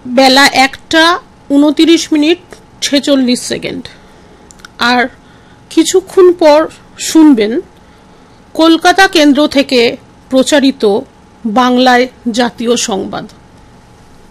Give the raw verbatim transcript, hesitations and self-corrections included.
বেলা একটা উনতিরিশ মিনিট ছেচল্লিশ সেকেন্ড। আর কিছুক্ষণ পর শুনবেন কলকাতা কেন্দ্র থেকে প্রচারিত বাংলায় জাতীয় সংবাদ।